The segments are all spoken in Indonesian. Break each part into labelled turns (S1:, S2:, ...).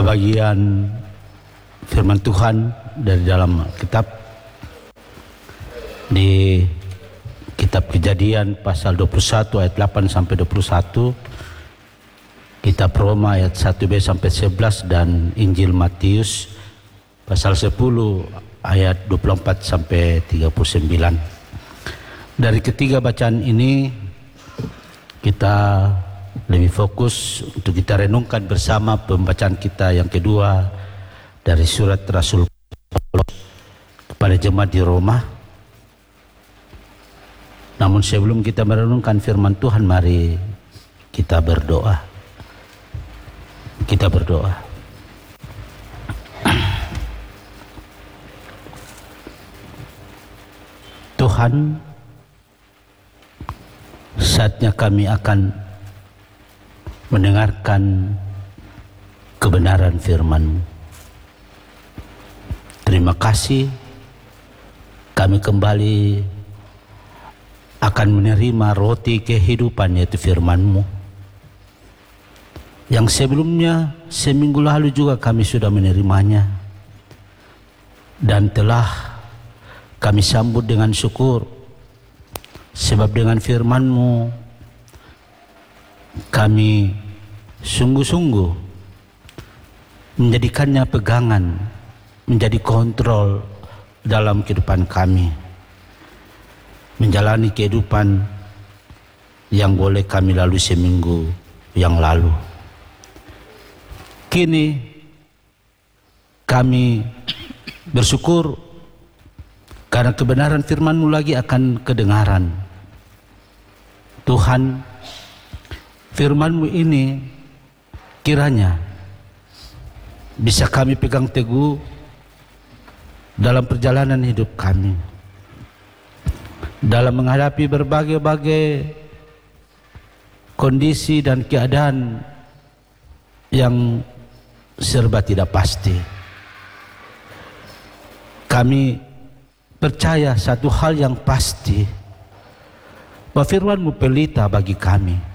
S1: sebagian firman Tuhan dari dalam kitab di kitab Kejadian pasal 21 ayat 8 sampai 21, kitab Roma ayat 1b sampai 11, dan Injil Matius pasal 10 ayat 24 sampai 39. Dari ketiga bacaan ini kita lebih fokus untuk kita renungkan bersama pembacaan kita yang kedua dari surat Rasul Paulus kepada jemaat di Roma. Namun sebelum kita merenungkan firman Tuhan, mari kita berdoa. Kita berdoa. Tuhan, saatnya kami akan mendengarkan kebenaran firman-Mu. Terima kasih, kami kembali akan menerima roti kehidupan, yaitu firman-Mu, yang sebelumnya seminggu lalu juga kami sudah menerimanya, dan telah kami sambut dengan syukur, sebab dengan firman-Mu kami sungguh-sungguh menjadikannya pegangan, menjadi kontrol dalam kehidupan kami, menjalani kehidupan yang boleh kami lalui seminggu yang lalu. Kini kami bersyukur karena kebenaran firman-Mu lagi akan kedengaran. Tuhan, firman-Mu ini kiranya bisa kami pegang teguh dalam perjalanan hidup kami, dalam menghadapi berbagai kondisi dan keadaan yang serba tidak pasti. Kami percaya satu hal yang pasti, bahwa firman-Mu pelita bagi kami.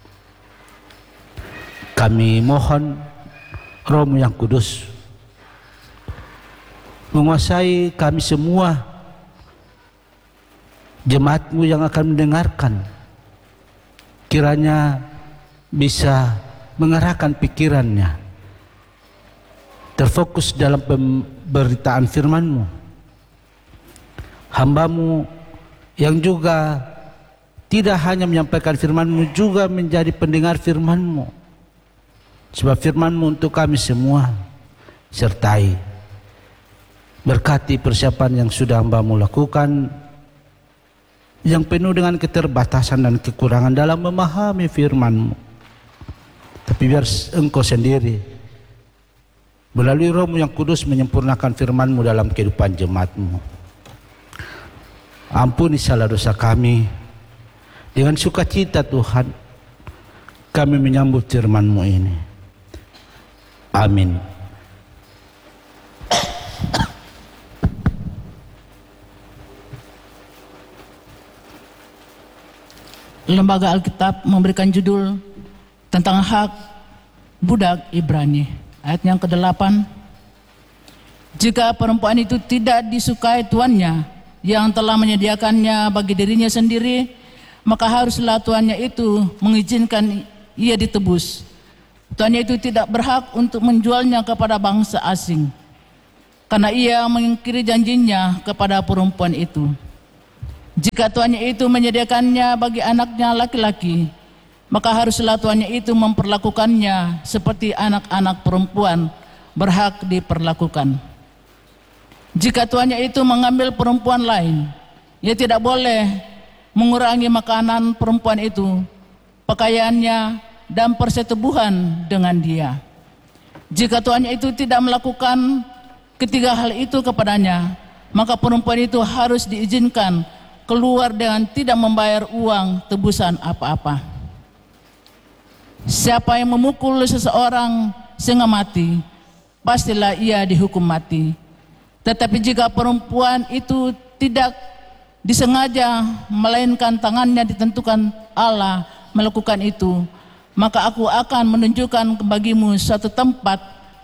S1: Kami mohon Roh-Mu yang kudus menguasai kami semua, jemaat-Mu yang akan mendengarkan, kiranya bisa mengarahkan pikirannya terfokus dalam pemberitaan firman-Mu. Hamba-Mu yang juga tidak hanya menyampaikan firman-Mu, juga menjadi pendengar firman-Mu. Sebab firman-Mu untuk kami semua. Sertai, berkati persiapan yang sudah hamba-Mu lakukan, yang penuh dengan keterbatasan dan kekurangan dalam memahami firman-Mu. Tapi biar Engkau sendiri melalui Roh-Mu yang kudus menyempurnakan firman-Mu dalam kehidupan jemaat-Mu. Ampuni salah dosa kami. Dengan sukacita Tuhan, kami menyambut firman-Mu ini. Amin.
S2: Lembaga Alkitab memberikan judul tentang hak budak Ibrani. Ayat yang ke-8. Jika perempuan itu tidak disukai tuannya yang telah menyediakannya bagi dirinya sendiri, maka haruslah tuannya itu mengizinkan ia ditebus. Tuannya itu tidak berhak untuk menjualnya kepada bangsa asing, karena ia mengingkiri janjinya kepada perempuan itu. Jika tuannya itu menyediakannya bagi anaknya laki-laki, maka haruslah tuannya itu memperlakukannya seperti anak-anak perempuan berhak diperlakukan. Jika tuannya itu mengambil perempuan lain, ia tidak boleh mengurangi makanan perempuan itu, pakaiannya, dan persetubuhan dengan dia. Jika tuannya itu tidak melakukan ketiga hal itu kepadanya, maka perempuan itu harus diizinkan keluar dengan tidak membayar uang tebusan apa-apa. Siapa yang memukul seseorang sehingga mati, pastilah ia dihukum mati. Tetapi jika perempuan itu tidak disengaja, melainkan tangannya ditentukan Allah melakukan itu, maka aku akan menunjukkan bagimu suatu tempat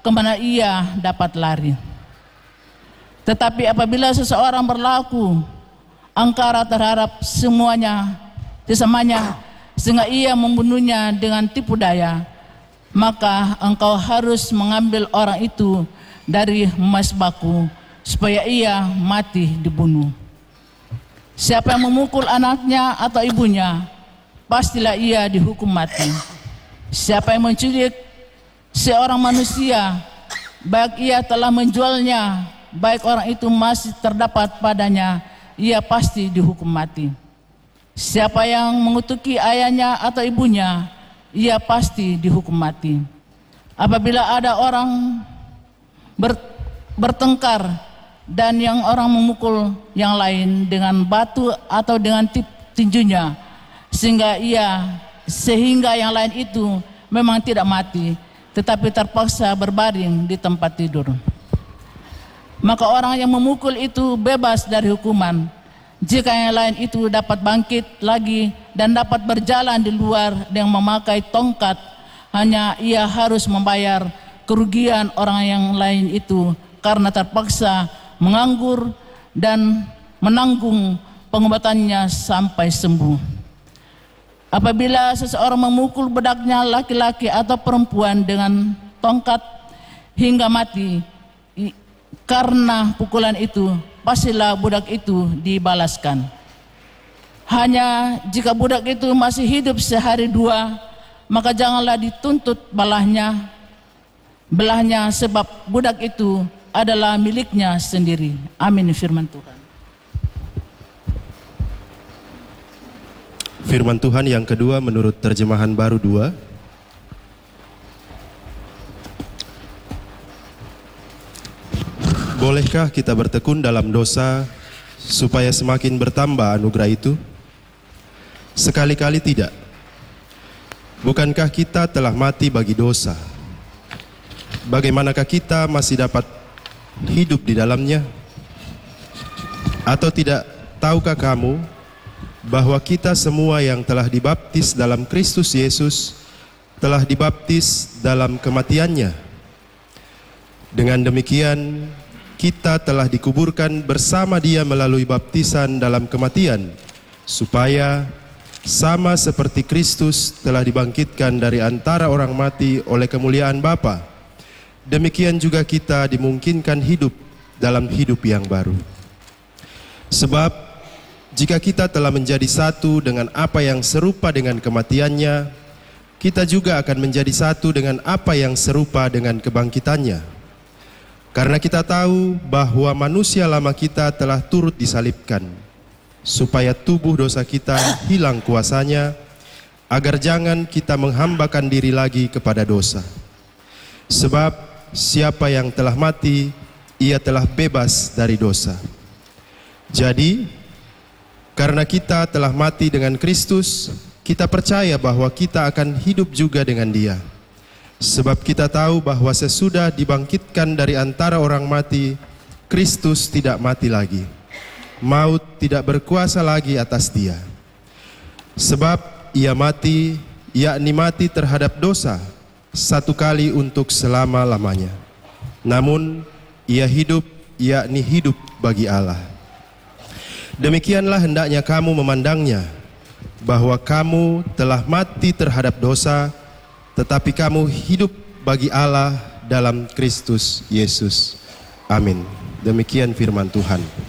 S2: kemana ia dapat lari. Tetapi apabila seseorang berlaku angkara terhadap sesamanya, sehingga ia membunuhnya dengan tipu daya, maka engkau harus mengambil orang itu dari mesbahku, supaya ia mati dibunuh. Siapa yang memukul anaknya atau ibunya, pastilah ia dihukum mati. Siapa yang menculik seorang manusia, baik ia telah menjualnya, baik orang itu masih terdapat padanya, ia pasti dihukum mati. Siapa yang mengutuki ayahnya atau ibunya, ia pasti dihukum mati. Apabila ada orang bertengkar dan yang orang memukul yang lain dengan batu atau dengan tinjunya, sehingga yang lain itu memang tidak mati, tetapi terpaksa berbaring di tempat tidur, maka orang yang memukul itu bebas dari hukuman. Jika yang lain itu dapat bangkit lagi dan dapat berjalan di luar dengan memakai tongkat, hanya ia harus membayar kerugian orang yang lain itu karena terpaksa menganggur dan menanggung pengobatannya sampai sembuh. Apabila seseorang memukul budaknya laki-laki atau perempuan dengan tongkat hingga mati, karena pukulan itu, pastilah budak itu dibalaskan. Hanya jika budak itu masih hidup sehari dua, maka janganlah dituntut belahnya, sebab budak itu adalah miliknya sendiri. Amin, firman Tuhan.
S3: Firman Tuhan yang kedua menurut terjemahan baru 2. Bolehkah kita bertekun dalam dosa supaya semakin bertambah anugerah itu? Sekali-kali tidak. Bukankah kita telah mati bagi dosa? Bagaimanakah kita masih dapat hidup di dalamnya? Atau tidak tahukah kamu bahwa kita semua yang telah dibaptis dalam Kristus Yesus telah dibaptis dalam kematiannya? Dengan demikian, kita telah dikuburkan bersama Dia melalui baptisan dalam kematian, supaya sama seperti Kristus telah dibangkitkan dari antara orang mati oleh kemuliaan Bapa, demikian juga kita dimungkinkan hidup dalam hidup yang baru. Sebab jika kita telah menjadi satu dengan apa yang serupa dengan kematiannya, kita juga akan menjadi satu dengan apa yang serupa dengan kebangkitannya. Karena kita tahu bahwa manusia lama kita telah turut disalibkan, supaya tubuh dosa kita hilang kuasanya, agar jangan kita menghambakan diri lagi kepada dosa. Sebab siapa yang telah mati, ia telah bebas dari dosa. Jadi, karena kita telah mati dengan Kristus, kita percaya bahwa kita akan hidup juga dengan Dia. Sebab kita tahu bahwa sesudah dibangkitkan dari antara orang mati, Kristus tidak mati lagi. Maut tidak berkuasa lagi atas Dia. Sebab Ia mati, yakni mati terhadap dosa, satu kali untuk selama-lamanya. Namun Ia hidup, yakni hidup bagi Allah. Demikianlah hendaknya kamu memandangnya, bahwa kamu telah mati terhadap dosa, tetapi kamu hidup bagi Allah dalam Kristus Yesus. Amin. Demikian firman Tuhan.